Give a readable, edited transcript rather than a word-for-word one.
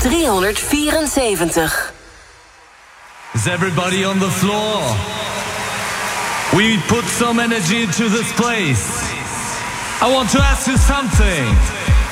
374. Is everybody on the floor? We put some energy into this place. I want to ask you something.